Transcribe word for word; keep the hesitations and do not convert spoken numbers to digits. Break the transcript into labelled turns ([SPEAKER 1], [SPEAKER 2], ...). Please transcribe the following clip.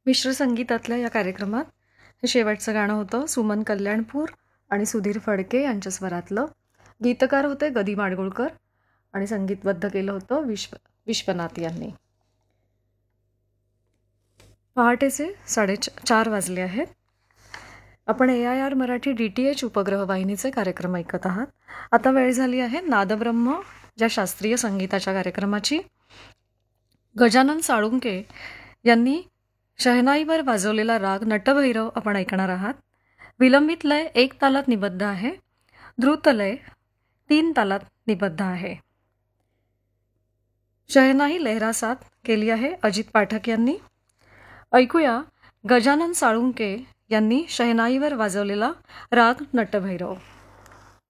[SPEAKER 1] मिश्र संगीतातल्या या कार्यक्रमात हे शेवटचं गाणं होतं सुमन कल्याणपूर आणि सुधीर फडके यांच्या स्वरातलं. गीतकार होते गदी माडगुळकर आणि संगीतबद्ध केलं होतं विश्व विश्वनाथ यांनी. पहाटेचे साडे चार वाजले आहेत. आपण ए I R Marathi D T H उपग्रह वाहिनीचे कार्यक्रम ऐकत आहात. आता वेळ झाली आहे नादब्रह्म या शास्त्रीय संगीताच्या कार्यक्रमाची. गजानन साळुंके यांनी शहनाईवर वाजवलेला राग नटभैरव आपण ऐकणार आहात. विलंबित लय एक तालात निबद्ध आहे. द्रुत लय तीन तालात निबद्ध आहे. शहनाई लहरासात केली आहे अजित पाठक यांनी. ऐकूया गजानन साळुंके यांनी शहनाईवर वाजवलेला राग नटभैरव.